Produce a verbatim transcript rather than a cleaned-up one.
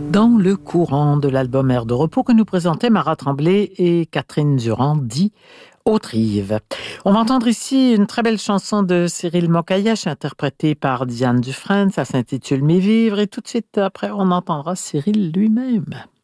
Dans le courant de l'album Air de repos que nous présentaient Marat Tremblay et Catherine Durand, dit Autrive. On va entendre ici une très belle chanson de Cyril Mokayesh, interprétée par Diane Dufresne. Ça s'intitule Mes vivres. Et tout de suite après, on entendra Cyril lui-même.